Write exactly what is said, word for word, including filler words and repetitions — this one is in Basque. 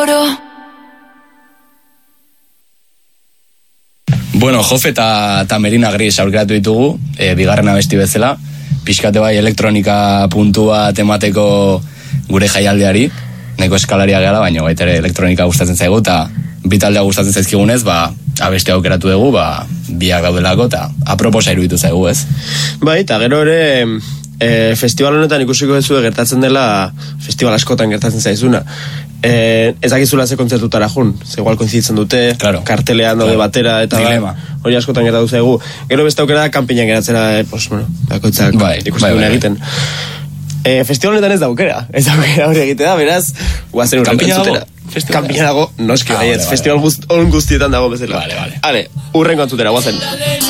Bueno, Jofe eta, eta Merina Gris aurkeratu ditugu, e, bigarren abesti bezala, pixkate bai elektronika puntua temateko gure jaialdeari, nahiko eskalaria gara, baina baita ere elektronika gustatzen zaigu, eta bitaldea gustatzen zaizkigunez, ba, abesti aukeratu dugu, ba, biak gaudelako, eta aproposa iruditu zaigu, ez? Bai, eta gero ere, e, festival honetan ikusiko duzu gertatzen dela, festival askotan gertatzen zaizuna, Eh, ez dakizula ze kontzertutara jun, ze igual koinzitzen dute, claro, kartelean daude claro, batera, eta dilema. Hori askotan gertatu zaigu. Gero beste aukera da, kanpinan geratzera, eh, pues, bueno, bakoitzak bai, ikusten bai, bai, egiten. Eh, festival honetan ez da aukera, ez da aukera hori egite da, beraz, guazen urren kontzutera. Kanpina dago, noski, ah, baietz, vale, festival vale. Gust, on guztietan dago bezala. Vale, vale. Hale, urren kontzutera, guazen.